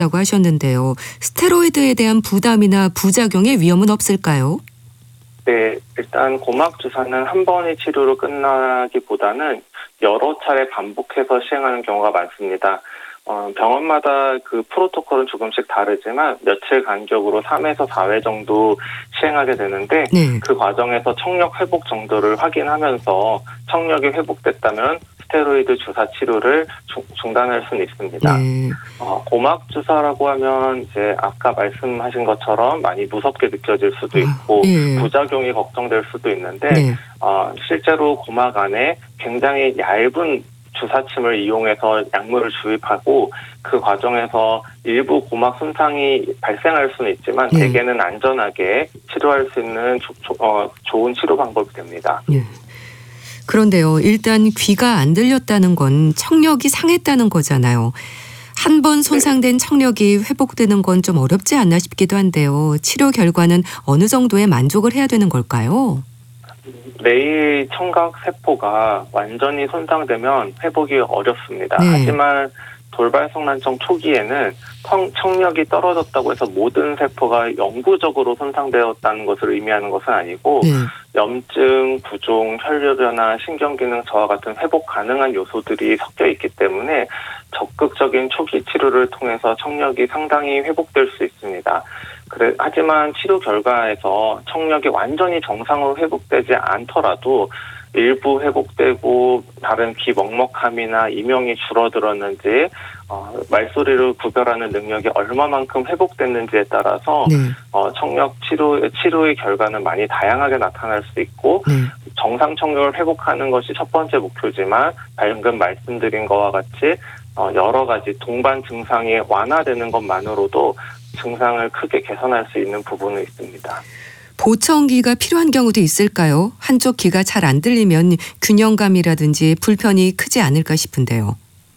라고 하셨는데요. 스테로이드에 대한 부담이나 부작용의 위험은 없을까요? 네, 일단 고막 주사는 한 번의 치료로 끝나기보다는 여러 차례 반복해서 시행하는 경우가 많습니다. 병원마다 그 프로토콜은 조금씩 다르지만 며칠 간격으로 3에서 4회 정도 시행하게 되는데 네. 그 과정에서 청력 회복 정도를 확인하면서 청력이 회복됐다면 스테로이드 주사 치료를 중단할 수는 있습니다. 네. 고막 주사라고 하면 이제 아까 말씀하신 것처럼 많이 무섭게 느껴질 수도 있고 예. 부작용이 걱정될 수도 있는데 네. 실제로 고막 안에 굉장히 얇은 주사침을 이용해서 약물을 주입하고 그 과정에서 일부 고막 손상이 발생할 수는 있지만 네. 대개는 안전하게 치료할 수 있는 좋은 치료 방법이 됩니다. 네. 그런데요. 일단 귀가 안 들렸다는 건 청력이 상했다는 거잖아요. 한 번 손상된 청력이 회복되는 건 좀 어렵지 않나 싶기도 한데요. 치료 결과는 어느 정도에 만족을 해야 되는 걸까요? 뇌의 청각 세포가 완전히 손상되면 회복이 어렵습니다. 네. 하지만 돌발성 난청 초기에는 청력이 떨어졌다고 해서 모든 세포가 영구적으로 손상되었다는 것을 의미하는 것은 아니고 네. 염증, 부종, 혈류 변화, 신경기능 저하 같은 회복 가능한 요소들이 섞여 있기 때문에 적극적인 초기 치료를 통해서 청력이 상당히 회복될 수 있습니다. 하지만 치료 결과에서 청력이 완전히 정상으로 회복되지 않더라도 일부 회복되고 다른 귀 먹먹함이나 이명이 줄어들었는지 말소리를 구별하는 능력이 얼마만큼 회복됐는지에 따라서 네. 청력 치료의 결과는 많이 다양하게 나타날 수 있고 네. 정상 청력을 회복하는 것이 첫 번째 목표지만 방금 말씀드린 것과 같이 여러 가지 동반 증상이 완화되는 것만으로도 증상을 크게 개선할 수 있는 부분은 있습니다. 보청기가 필요한 경우도 있을까요? 한쪽 귀가 잘 안 들리면 균형감이라든지 불편이 크지 않을까 싶은데요.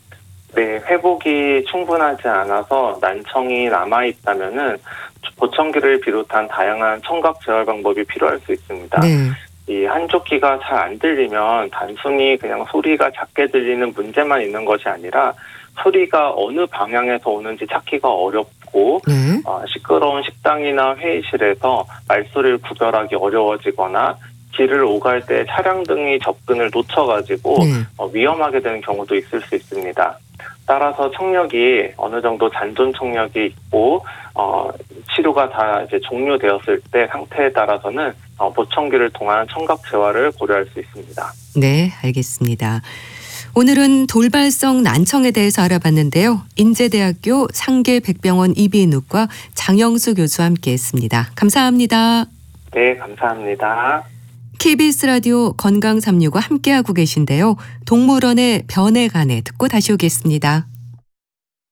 네, 회복이 충분하지 않아서 난청이 남아있다면은 보청기를 비롯한 다양한 청각 재활 방법이 필요할 수 있습니다. 네. 이 한쪽 귀가 잘 안 들리면 단순히 그냥 소리가 작게 들리는 문제만 있는 것이 아니라 소리가 어느 방향에서 오는지 찾기가 어렵고 네. 시끄러운 식당이나 회의실에서 말소리를 구별하기 어려워지거나 길을 오갈 때 차량 등이 접근을 놓쳐가지고 네. 위험하게 되는 경우도 있을 수 있습니다. 따라서 청력이 어느 정도 잔존 청력이 있고 치료가 다 이제 종료되었을 때 상태에 따라서는 보청기를 통한 청각 재활을 고려할 수 있습니다. 네, 알겠습니다. 오늘은 돌발성 난청에 대해서 알아봤는데요. 인제대학교 상계백병원 이비인후과 장영수 교수와 함께했습니다. 감사합니다. 네, 감사합니다. KBS 라디오 건강365 함께하고 계신데요. 동물원의 변에 관해 듣고 다시 오겠습니다.